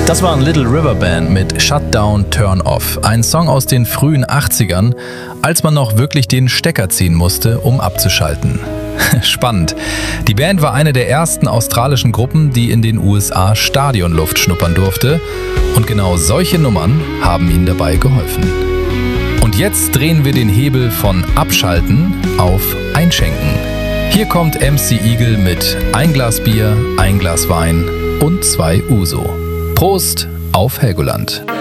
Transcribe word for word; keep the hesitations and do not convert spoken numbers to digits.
Das war ein Little River Band mit Shut Down, Turn Off. Ein Song aus den frühen achtzigern, als man noch wirklich den Stecker ziehen musste, um abzuschalten. Spannend. Die Band war eine der ersten australischen Gruppen, die in den U S A Stadionluft schnuppern durfte. Und genau solche Nummern haben ihnen dabei geholfen. Und jetzt drehen wir den Hebel von Abschalten auf Einschenken. Hier kommt M C Eagle mit ein Glas Bier, ein Glas Wein und zwei Uso. Prost auf Helgoland!